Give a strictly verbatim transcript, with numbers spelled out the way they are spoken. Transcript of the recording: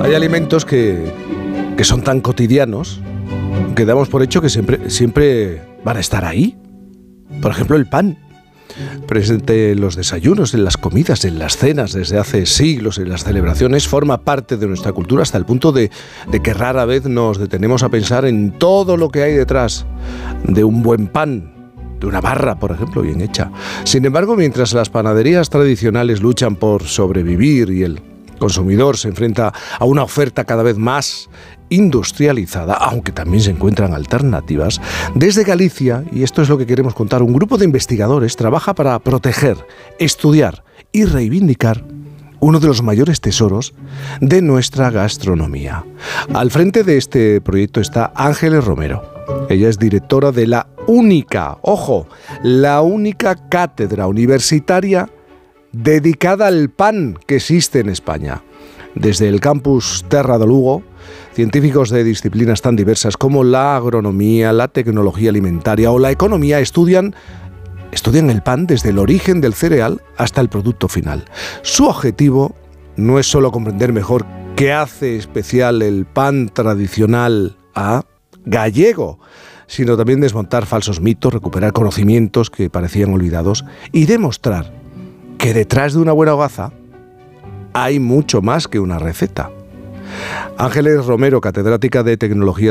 Hay alimentos que, que son tan cotidianos que damos por hecho que siempre, siempre van a estar ahí. Por ejemplo, el pan, presente en los desayunos, en las comidas, en las cenas, desde hace siglos, en las celebraciones, forma parte de nuestra cultura hasta el punto de, de que rara vez nos detenemos a pensar en todo lo que hay detrás de un buen pan, de una barra, por ejemplo, bien hecha. Sin embargo, mientras las panaderías tradicionales luchan por sobrevivir y el consumidor se enfrenta a una oferta cada vez más industrializada, aunque también se encuentran alternativas, desde Galicia, y esto es lo que queremos contar, un grupo de investigadores trabaja para proteger, estudiar y reivindicar uno de los mayores tesoros de nuestra gastronomía. Al frente de este proyecto está Ángeles Romero. Ella es directora de la única, ojo, la única cátedra universitaria dedicada al pan que existe en España. Desde el campus Terra de Lugo, científicos de disciplinas tan diversas como la agronomía, la tecnología alimentaria o la economía estudian, estudian el pan desde el origen del cereal hasta el producto final. Su objetivo no es solo comprender mejor qué hace especial el pan tradicional a gallego, sino también desmontar falsos mitos, recuperar conocimientos que parecían olvidados y demostrar que detrás de una buena hogaza hay mucho más que una receta. Ángeles Romero, catedrática de Tecnología